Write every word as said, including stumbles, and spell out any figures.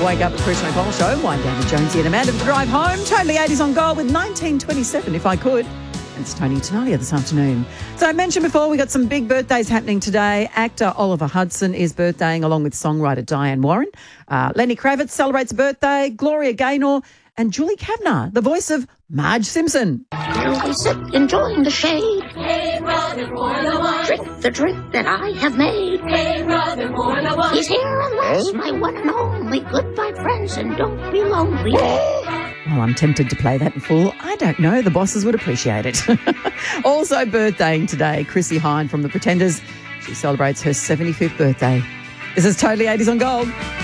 Wake Up with Chris and Nicole Show. Wind down to Jonesy and Amanda for the drive home. Totally eighties on Gold with nineteen twenty-seven, If I Could. And it's Tony Tanalia this afternoon. So I mentioned before, we got some big birthdays happening today. Actor Oliver Hudson is birthdaying along with songwriter Diane Warren. Uh, Lenny Kravitz celebrates a birthday. Gloria Gaynor and Julie Kavanaugh, the voice of Marge Simpson. Here we sit enjoying the shade. Hey, brother, pour the wine. Drink the drink that I have made. Hey, brother, pour the wine. He's here and that's my one and only. Goodbye, friends, and don't be lonely. Oh, I'm tempted to play that in full. I don't know. The bosses would appreciate it. Also birthdaying today, Chrissy Hine from The Pretenders. She celebrates her seventy-fifth birthday. This is Totally eighties on Gold.